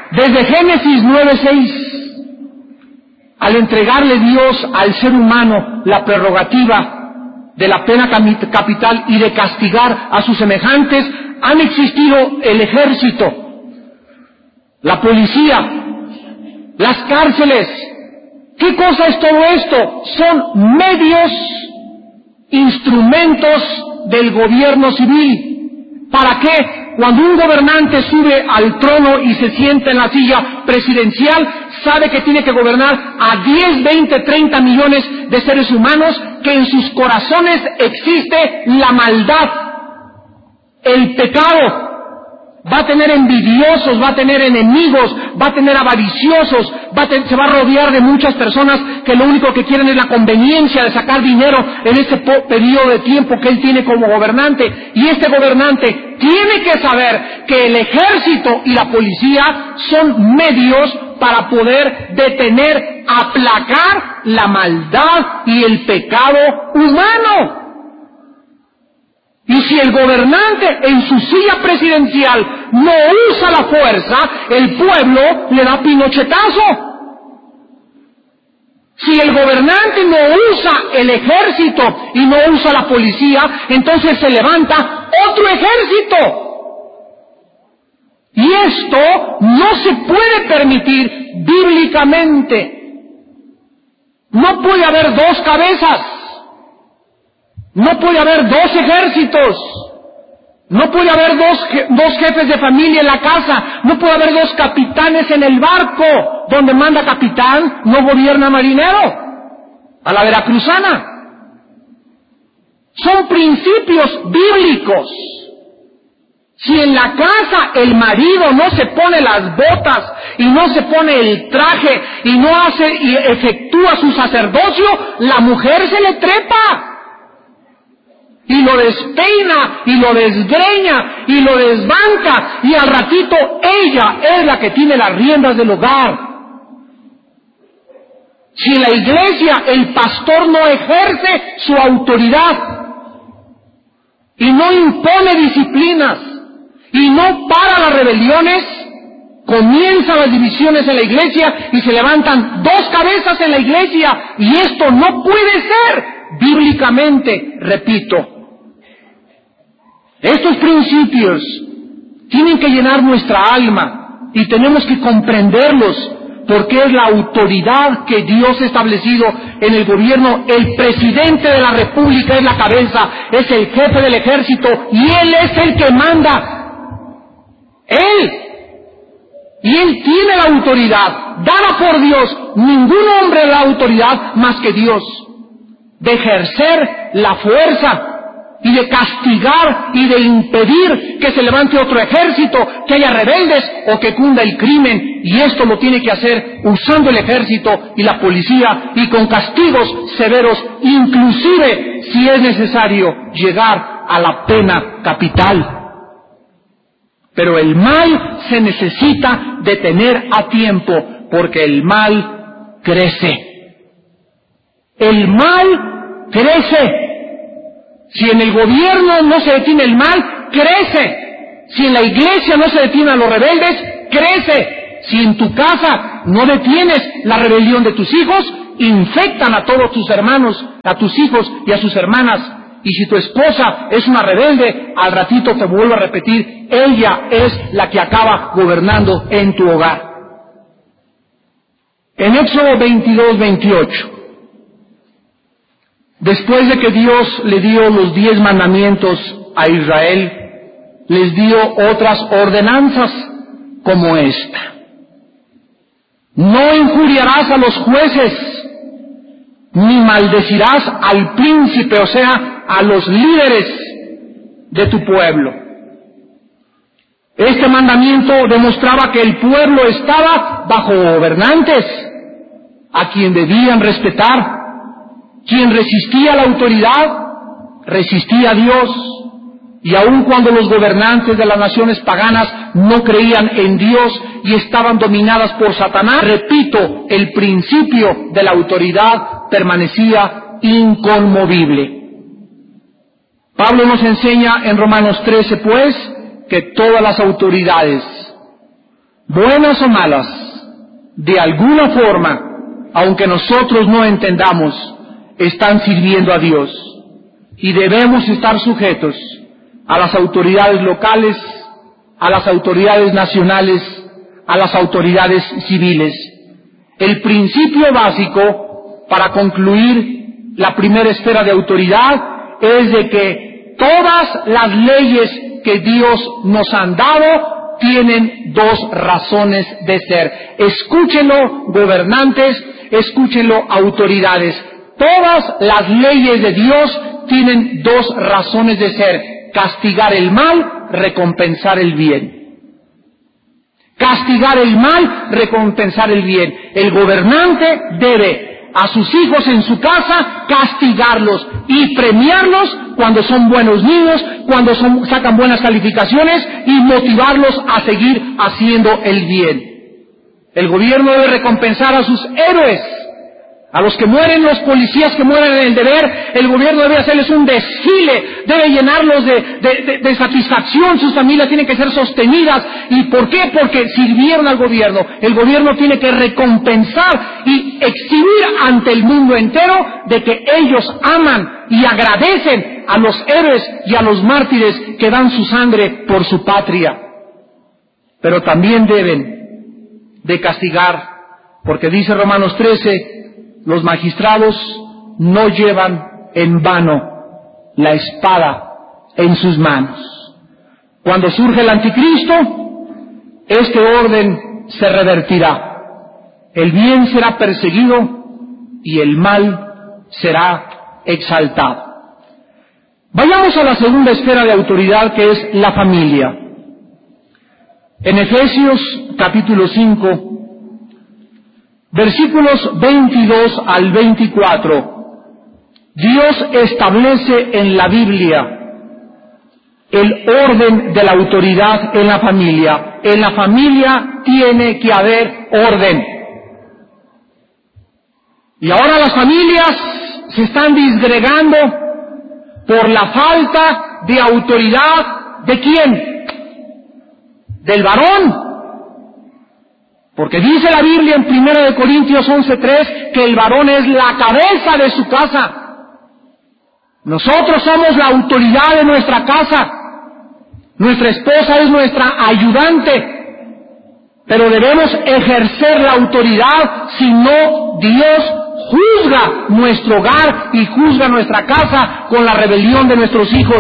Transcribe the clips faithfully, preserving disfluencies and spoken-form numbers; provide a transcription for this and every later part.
Desde Génesis nueve seis, al entregarle Dios al ser humano la prerrogativa de la pena capital y de castigar a sus semejantes, han existido el ejército, la policía, las cárceles. ¿Qué cosa es todo esto? Son medios, instrumentos del gobierno civil. ¿Para qué? Cuando un gobernante sube al trono y se sienta en la silla presidencial, sabe que tiene que gobernar a diez, veinte, treinta millones de seres humanos, que en sus corazones existe la maldad, el pecado. Va a tener envidiosos, va a tener enemigos, va a tener avariciosos, va a tener, se va a rodear de muchas personas que lo único que quieren es la conveniencia de sacar dinero en este periodo de tiempo que él tiene como gobernante. Y este gobernante tiene que saber que el ejército y la policía son medios para poder detener, aplacar la maldad y el pecado humano. Y si el gobernante en su silla presidencial no usa la fuerza, el pueblo le da pinochetazo. Si el gobernante no usa el ejército y no usa la policía, entonces se levanta otro ejército. Y esto no se puede permitir bíblicamente. No puede haber dos cabezas. No puede haber dos ejércitos, no puede haber dos, dos jefes de familia en la casa, no puede haber dos capitanes en el barco. Donde manda capitán, no gobierna marinero, a la veracruzana. Son principios bíblicos. Si en la casa el marido no se pone las botas y no se pone el traje y no hace y efectúa su sacerdocio, la mujer se le trepa. Y lo despeina, y lo desgreña, y lo desbanca, y al ratito ella es la que tiene las riendas del hogar. Si en la iglesia el pastor no ejerce su autoridad, y no impone disciplinas, y no para las rebeliones, comienzan las divisiones en la iglesia, y se levantan dos cabezas en la iglesia, y esto no puede ser, bíblicamente, repito. Estos principios tienen que llenar nuestra alma y tenemos que comprenderlos porque es la autoridad que Dios ha establecido en el gobierno. El presidente de la república es la cabeza, es el jefe del ejército y él es el que manda. Él. Y él tiene la autoridad dada por Dios. Ningún hombre da autoridad más que Dios de ejercer la fuerza y de castigar y de impedir que se levante otro ejército, que haya rebeldes o que cunda el crimen. Y esto lo tiene que hacer usando el ejército y la policía y con castigos severos, inclusive si es necesario llegar a la pena capital. Pero el mal se necesita detener a tiempo porque el mal crece. El mal crece. Si en el gobierno no se detiene el mal, crece. Si en la iglesia no se detiene a los rebeldes, crece. Si en tu casa no detienes la rebelión de tus hijos, infectan a todos tus hermanos, a tus hijos y a sus hermanas. Y si tu esposa es una rebelde, al ratito te vuelvo a repetir, ella es la que acaba gobernando en tu hogar. En Éxodo veintidós, veintiocho. Después de que Dios le dio los diez mandamientos a Israel, les dio otras ordenanzas como esta. No injuriarás a los jueces, ni maldecirás al príncipe, o sea, a los líderes de tu pueblo. Este mandamiento demostraba que el pueblo estaba bajo gobernantes, a quien debían respetar. Quien resistía a la autoridad, resistía a Dios. Y aun cuando los gobernantes de las naciones paganas no creían en Dios y estaban dominadas por Satanás, repito, el principio de la autoridad permanecía inconmovible. Pablo nos enseña en Romanos trece, pues, que todas las autoridades buenas o malas, de alguna forma, aunque nosotros no entendamos, están sirviendo a Dios. Y debemos estar sujetos a las autoridades locales, a las autoridades nacionales, a las autoridades civiles. El principio básico para concluir la primera esfera de autoridad es de que todas las leyes que Dios nos han dado tienen dos razones de ser. Escúchenlo, gobernantes, escúchenlo, autoridades. Todas las leyes de Dios tienen dos razones de ser: castigar el mal, recompensar el bien. Castigar el mal, recompensar el bien. El gobernante debe a sus hijos en su casa castigarlos y premiarlos cuando son buenos niños, cuando son, sacan buenas calificaciones, y motivarlos a seguir haciendo el bien. El gobierno debe recompensar a sus héroes, a los que mueren, los policías que mueren en el deber. El gobierno debe hacerles un desfile, debe llenarlos de, de, de, de satisfacción. Sus familias tienen que ser sostenidas. ¿Y por qué? Porque sirvieron al gobierno. El gobierno tiene que recompensar y exhibir ante el mundo entero de que ellos aman y agradecen a los héroes y a los mártires que dan su sangre por su patria. Pero también deben de castigar, porque dice Romanos trece, los magistrados no llevan en vano la espada en sus manos. Cuando surge el anticristo, este orden se revertirá. El bien será perseguido y el mal será exaltado. Vayamos a la segunda esfera de autoridad, que es la familia. En Efesios capítulo cinco, versículos veintidós al veinticuatro, Dios establece en la Biblia el orden de la autoridad en la familia. En la familia tiene que haber orden. Y ahora las familias se están disgregando por la falta de autoridad. ¿De quién? Del varón. Porque dice la Biblia en primera de Corintios once tres que el varón es la cabeza de su casa. Nosotros somos la autoridad de nuestra casa. Nuestra esposa es nuestra ayudante. Pero debemos ejercer la autoridad, si no, Dios juzga nuestro hogar y juzga nuestra casa con la rebelión de nuestros hijos.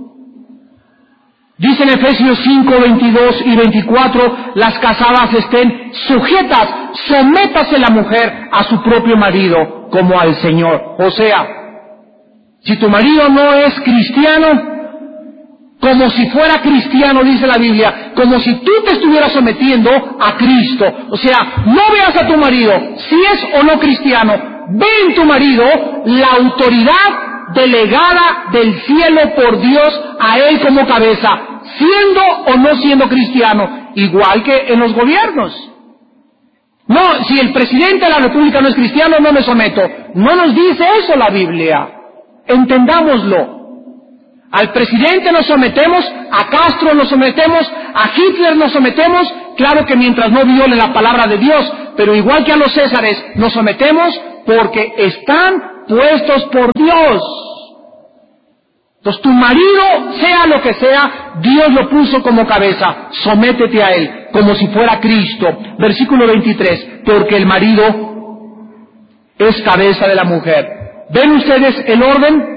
Dice en Efesios cinco, veintidós y veinticuatro, las casadas estén sujetas, sométase la mujer a su propio marido como al Señor. O sea, si tu marido no es cristiano, como si fuera cristiano, dice la Biblia, como si tú te estuvieras sometiendo a Cristo. O sea, no veas a tu marido, si es o no cristiano, ve en tu marido la autoridad delegada del cielo por Dios a él como cabeza, siendo o no siendo cristiano, igual que en los gobiernos. No, si el presidente de la República no es cristiano, no me someto. No nos dice eso la Biblia. Entendámoslo. Al presidente nos sometemos, a Castro nos sometemos, a Hitler nos sometemos, claro que mientras no viole la palabra de Dios, pero igual que a los Césares nos sometemos porque están puestos por Dios. Entonces tu marido, sea lo que sea, Dios lo puso como cabeza, sométete a él, como si fuera Cristo. Versículo veintitrés, porque el marido es cabeza de la mujer. ¿Ven ustedes el orden?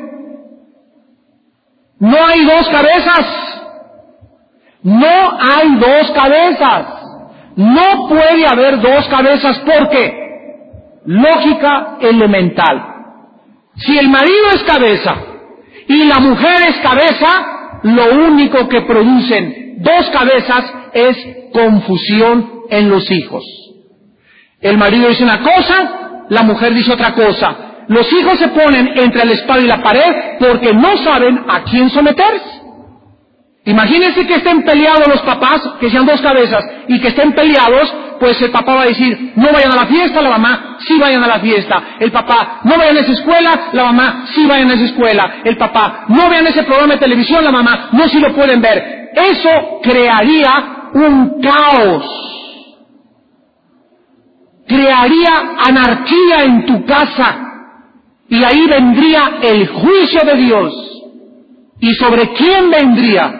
No hay dos cabezas. No hay dos cabezas. No puede haber dos cabezas porque lógica elemental. Si el marido es cabeza y la mujer es cabeza, lo único que producen dos cabezas es confusión en los hijos. El marido dice una cosa, la mujer dice otra cosa. Los hijos se ponen entre la espada y la pared porque no saben a quién someterse. Imagínense que estén peleados los papás, que sean dos cabezas, y que estén peleados, pues el papá va a decir, no vayan a la fiesta, la mamá, sí vayan a la fiesta. El papá, no vayan a esa escuela, la mamá, sí vayan a esa escuela. El papá, no vean ese programa de televisión, la mamá, no, sí lo pueden ver. Eso crearía un caos. crearía anarquía en tu casa, y ahí vendría el juicio de Dios. ¿Y sobre quién vendría?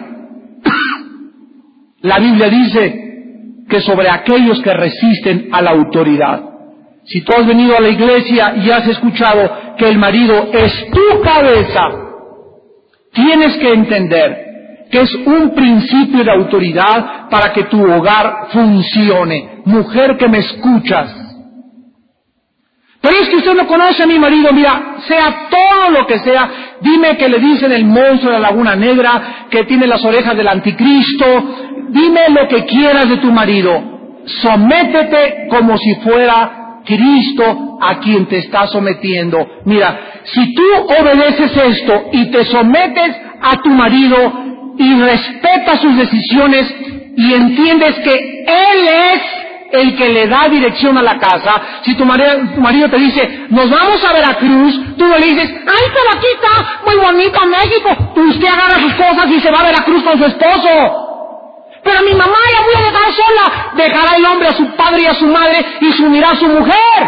La Biblia dice que sobre aquellos que resisten a la autoridad. Si tú has venido a la iglesia y has escuchado que el marido es tu cabeza, tienes que entender que es un principio de autoridad para que tu hogar funcione. Mujer que me escuchas. Pero es que usted no conoce a mi marido, mira, sea todo lo que sea, dime que le dicen el monstruo de la Laguna Negra, que tiene las orejas del anticristo, dime lo que quieras de tu marido, sométete como si fuera Cristo a quien te está sometiendo. Mira, si tú obedeces esto y te sometes a tu marido y respetas sus decisiones y entiendes que Él es el que le da dirección a la casa. Si tu marido, tu marido te dice, nos vamos a Veracruz, tú le dices, ay, pero aquí está muy bonito México. Usted agarra sus cosas y se va a Veracruz con su esposo. Pero a mi mamá la voy a dejar sola. Dejará el hombre a su padre y a su madre y se unirá a su mujer.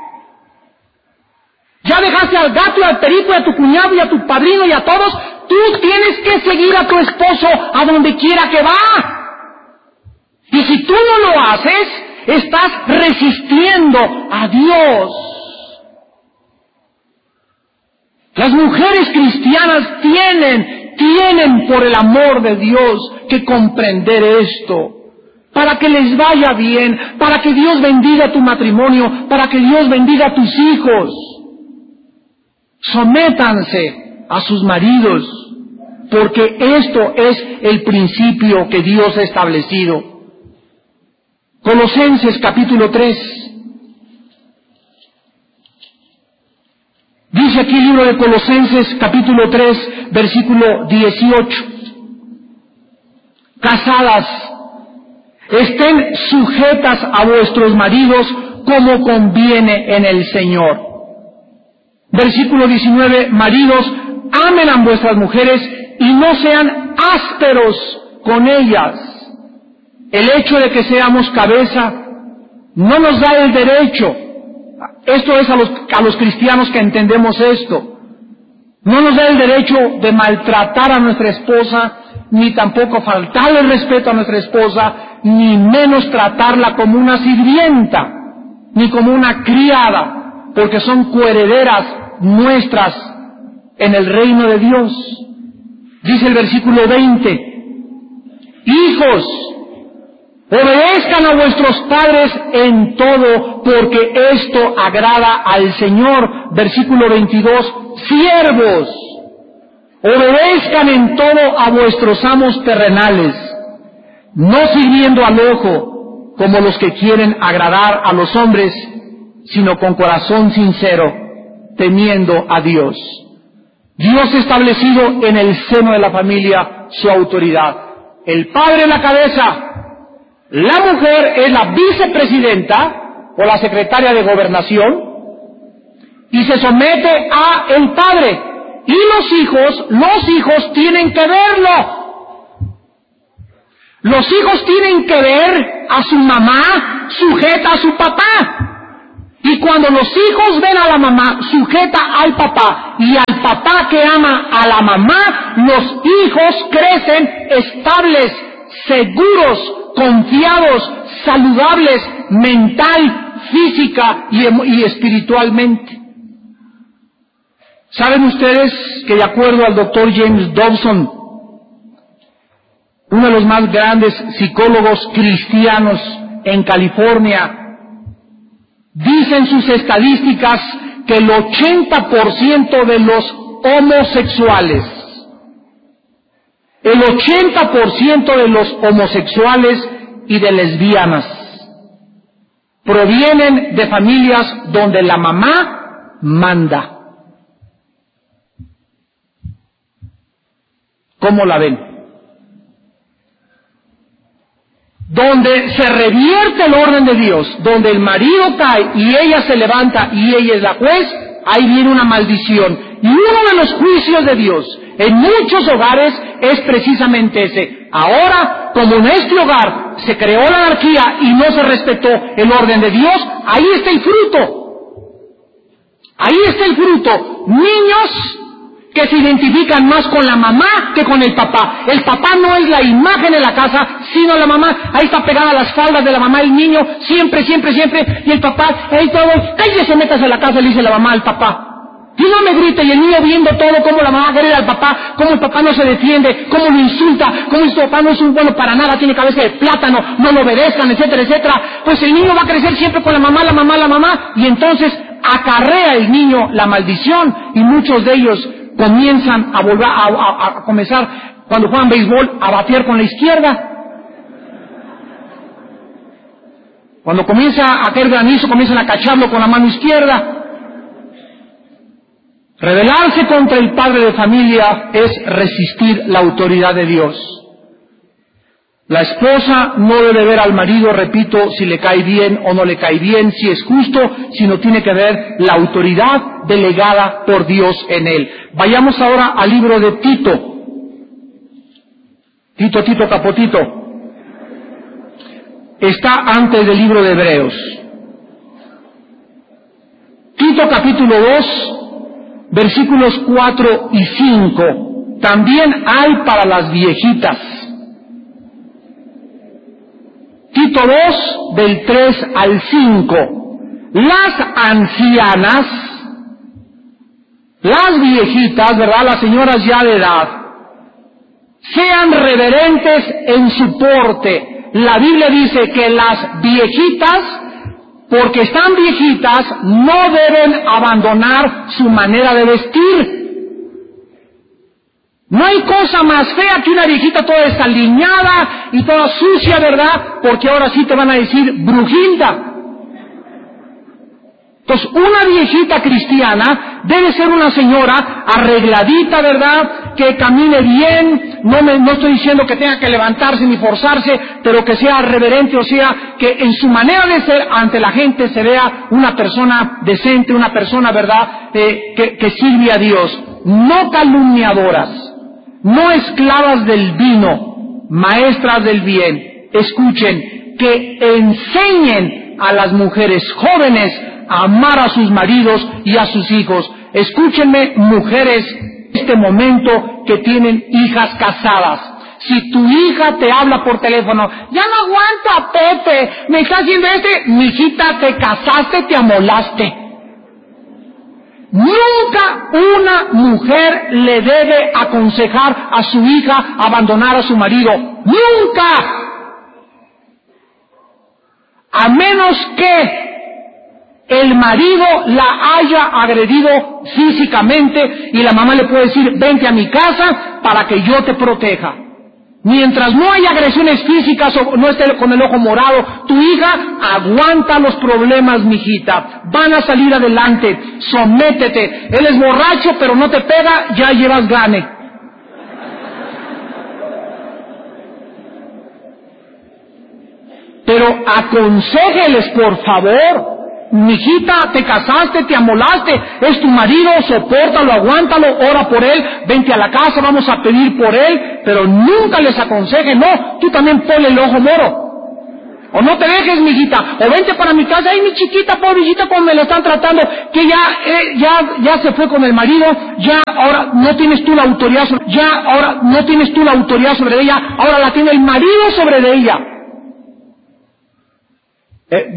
Ya dejaste al gato y al perico y a tu cuñado y a tu padrino y a todos. Tú tienes que seguir a tu esposo a donde quiera que va. Y si tú no lo haces, estás resistiendo a Dios. Las mujeres cristianas tienen, tienen por el amor de Dios que comprender esto, para que les vaya bien, para que Dios bendiga tu matrimonio, para que Dios bendiga a tus hijos. Sométanse a sus maridos, porque esto es el principio que Dios ha establecido. Colosenses capítulo tres. Dice aquí el libro de Colosenses capítulo tres, versículo dieciocho. Casadas, estén sujetas a vuestros maridos como conviene en el Señor. Versículo diecinueve, maridos, amen a vuestras mujeres y no sean ásperos con ellas. El hecho de que seamos cabeza no nos da el derecho, esto es a los, a los cristianos que entendemos esto, no nos da el derecho de maltratar a nuestra esposa, ni tampoco faltarle el respeto a nuestra esposa, ni menos tratarla como una sirvienta, ni como una criada, porque son coherederas nuestras en el reino de Dios. Dice el versículo veinte, hijos, obedezcan a vuestros padres en todo, porque esto agrada al Señor. Versículo veintidós, siervos, obedezcan en todo a vuestros amos terrenales, no sirviendo al ojo como los que quieren agradar a los hombres, sino con corazón sincero, temiendo a Dios. Dios ha establecido en el seno de la familia su autoridad. El padre es la cabeza, la mujer es la vicepresidenta o la secretaria de gobernación y se somete a el padre. Y los hijos, los hijos tienen que verlo. Los hijos tienen que ver a su mamá sujeta a su papá. Y cuando los hijos ven a la mamá sujeta al papá y al papá que ama a la mamá, los hijos crecen estables, seguros, confiados, saludables, mental, física y, y espiritualmente. ¿Saben ustedes que de acuerdo al doctor James Dobson, uno de los más grandes psicólogos cristianos en California, dicen sus estadísticas que el ochenta por ciento de los homosexuales, el ochenta por ciento de los homosexuales y de lesbianas provienen de familias donde la mamá manda? ¿Cómo la ven? Donde se revierte el orden de Dios, donde el marido cae y ella se levanta y ella es la juez, ahí viene una maldición. Y uno de los juicios de Dios en muchos hogares es precisamente ese: Ahora, como en este hogar se creó la anarquía y no se respetó el orden de Dios, ahí está el fruto. Ahí está el fruto. Niños que se identifican más con la mamá que con el papá. El papá no es la imagen de la casa, sino la mamá. Ahí está pegada a las faldas de la mamá el niño, siempre, siempre, siempre. Y el papá, ahí todo, cállese, métase a la casa, le dice la mamá al papá. Y no me grite, y el niño viendo todo, cómo la mamá agrede al papá, cómo el papá no se defiende, cómo lo insulta, cómo su papá no es un bueno para nada, tiene cabeza de plátano, no lo obedezcan, etcétera, etcétera. Pues el niño va a crecer siempre con la mamá, la mamá, la mamá, y entonces acarrea el niño la maldición, y muchos de ellos comienzan a volver a, a, a comenzar, cuando juegan béisbol, a batear con la izquierda. Cuando comienza a caer granizo, comienzan a cacharlo con la mano izquierda. Rebelarse contra el padre de familia es resistir la autoridad de Dios. La esposa no debe ver al marido, repito, si le cae bien o no le cae bien, si es justo, sino tiene que ver la autoridad delegada por Dios en él. Vayamos ahora al libro de Tito. Tito, Tito, Capotito. Está antes del libro de Hebreos. Tito capítulo dos. Versículos cuatro y cinco, también hay para las viejitas. Tito dos, del tres al cinco. Las ancianas, las viejitas, ¿verdad? Las señoras ya de edad, sean reverentes en su porte. La Biblia dice que las viejitas, porque están viejitas, no deben abandonar su manera de vestir. No hay cosa más fea que una viejita toda desaliñada y toda sucia, ¿verdad? Porque ahora sí te van a decir brujilda. Entonces, una viejita cristiana debe ser una señora arregladita, ¿verdad? Que camine bien. No me, no estoy diciendo que tenga que levantarse ni forzarse, pero que sea reverente, o sea, que en su manera de ser ante la gente se vea una persona decente, una persona, ¿verdad? Eh, que, que sirve a Dios. No calumniadoras, no esclavas del vino, maestras del bien. Escuchen, que enseñen a las mujeres jóvenes a amar a sus maridos y a sus hijos. Escúchenme, mujeres, en este momento que tienen hijas casadas. Si tu hija te habla por teléfono, ya no aguanta, Pepe, me está haciendo este, mijita, te casaste, te amolaste. Nunca una mujer le debe aconsejar a su hija abandonar a su marido. ¡Nunca! A menos que el marido la haya agredido físicamente y la mamá le puede decir, vente a mi casa para que yo te proteja. Mientras no haya agresiones físicas o no esté con el ojo morado, tu hija aguanta los problemas, mijita. Van a salir adelante, sométete. Él es borracho, pero no te pega, ya llevas gane. Pero aconséjeles, por favor. Mijita, te casaste, te amolaste, es tu marido, sopórtalo, aguántalo, ora por él, vente a la casa, vamos a pedir por él, pero nunca les aconseje, no, tú también ponle el ojo moro. O no te dejes, mijita, o vente para mi casa, ay, mi chiquita, pobrecita, como me la están tratando, que ya, eh, ya, ya se fue con el marido, ya, ahora no tienes tú la autoridad sobre, ya, ahora no tienes tú la autoridad sobre ella, ahora la tiene el marido sobre de ella. Eh,